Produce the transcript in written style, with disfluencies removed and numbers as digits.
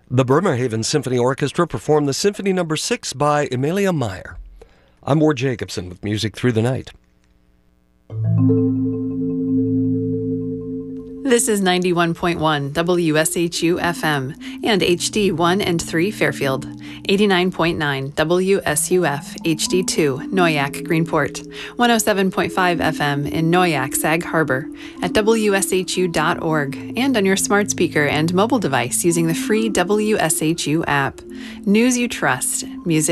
The Bremerhaven Symphony Orchestra performed the Symphony No. 6 by Emilia Meyer. I'm Ward Jacobson with Music Through the Night. This is 91.1 WSHU FM and HD 1 and 3 Fairfield, 89.9 WSUF HD2 Noyak Greenport, 107.5 FM in Noyak Sag Harbor, at WSHU.org, and on your smart speaker and mobile device using the free WSHU app. News you trust, music